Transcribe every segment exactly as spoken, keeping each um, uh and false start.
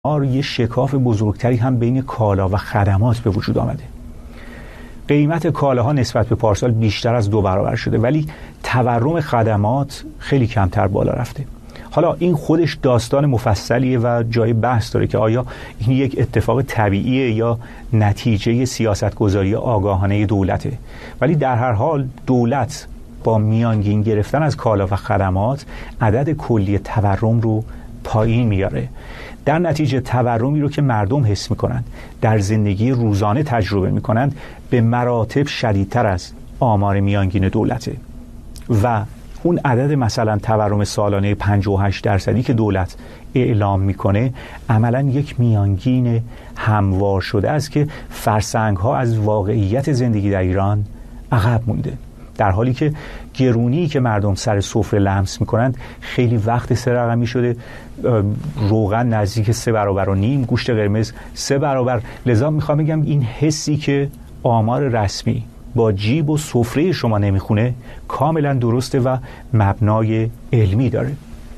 یه شکاف بزرگتری هم بین کالا و خدمات به وجود آمده. قیمت کالاها نسبت به پارسال بیشتر از دو برابر شده، ولی تورم خدمات خیلی کمتر بالا رفته. حالا این خودش داستان مفصلیه و جای بحث داره که آیا این یک اتفاق طبیعیه یا نتیجه سیاستگذاری آگاهانه دولته، ولی در هر حال دولت با میانگین گرفتن از کالا و خدمات عدد کلی تورم رو پایین میاره. در نتیجه تورمی رو که مردم حس میکنند، در زندگی روزانه تجربه میکنند، به مراتب شدیدتر از آمار میانگین دولته و اون عدد مثلا تورم سالانه پنجاه و هشت درصدی که دولت اعلام میکنه عملا یک میانگین هموار شده است که فرسنگ ها از واقعیت زندگی در ایران عقب مونده، در حالی که گرونی که مردم سر سفره لمس میکنند خیلی وقت سه رقمی شده. روغن نزدیک سه برابر و نیم، گوشت قرمز سه برابر. لذا میخوام بگم این حسی که آمار رسمی با جیب و سفره شما نمیخونه کاملا درسته و مبنای علمی داره.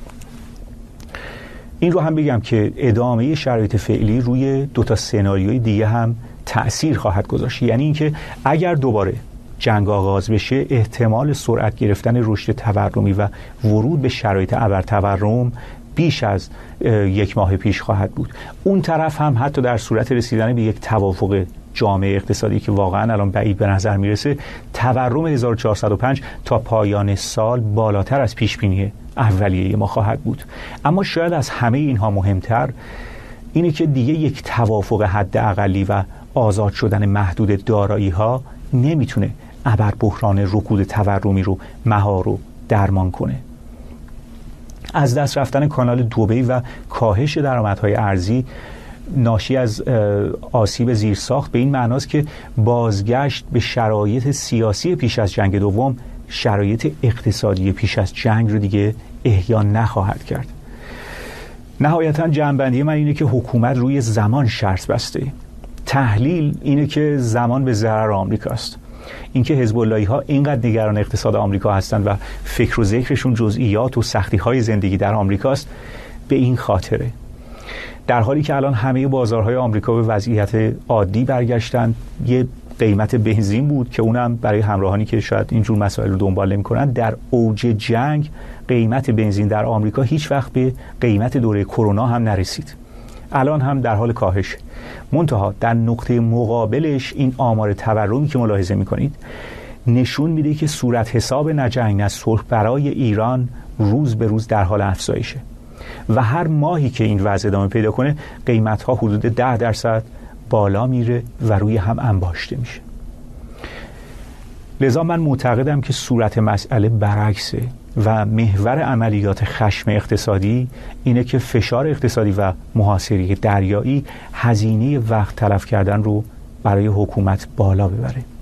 این رو هم بگم که ادامه شرایط فعلی روی دو تا سناریوی دیگه هم تأثیر خواهد گذاشت، یعنی اینکه اگر دوباره جنگ آغاز بشه احتمال سرعت گرفتن رشد تورمی و ورود به شرایط ابرتورم بیش از یک ماه پیش خواهد بود. اون طرف هم حتی در صورت رسیدن به یک توافق جامعه اقتصادی که واقعا الان بعید به نظر میرسه، تورم هزار و چهارصد و پنج تا پایان سال بالاتر از پیش بینی اولیه ما خواهد بود. اما شاید از همه اینها مهمتر اینه که دیگه یک توافق حداقلی و آزاد شدن محدود دارایی ها نمیتونه ابر بحران رکود تورمی رو مهار و درمان کنه. از دست رفتن کانال دبی و کاهش درآمدهای ارزی ناشی از آسیب زیرساخت به این معناست که بازگشت به شرایط سیاسی پیش از جنگ دوم شرایط اقتصادی پیش از جنگ رو دیگه احیا نخواهد کرد. نهایتاً جمع‌بندی من اینه که حکومت روی زمان شرط بسته. تحلیل اینه که زمان به ضرر آمریکاست. اینکه حزب اللهی ها اینقدر نگران اقتصاد آمریکا هستند و فکر و ذکرشون جزئیات و سختی های زندگی در آمریکاست به این خاطره. در حالی که الان همه بازارهای آمریکا به وضعیت عادی برگشتن، یه قیمت بنزین بود که اونم برای همراهانی که شاید اینجور مسائل رو دنبال نمی‌کنن، در اوج جنگ قیمت بنزین در آمریکا هیچ وقت به قیمت دوره کرونا هم نرسید. الان هم در حال کاهش. منتها در نقطه مقابلش این آمار تورمی که ملاحظه می‌کنید نشون میده که صورت حساب نه جنگ نه صلح برای ایران روز به روز در حال افزایشه و هر ماهی که این وضع ادامه پیدا کنه قیمت‌ها حدود ده درصد بالا میره و روی هم انباشته میشه. لذا من معتقدم که صورت مسئله برعکسه و محور عملیات خشم اقتصادی اینه که فشار اقتصادی و محاصره دریایی هزینه وقت تلف کردن رو برای حکومت بالا ببره.